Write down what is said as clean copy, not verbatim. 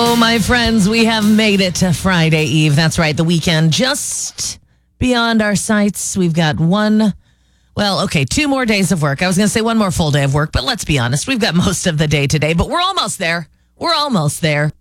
My friends, we have made it to Friday Eve. That's right, the weekend just beyond our sights. We've got two more days of work. I was going to say one more full day of work, but let's be honest, we've got most of the day today, but we're almost there. We're almost there.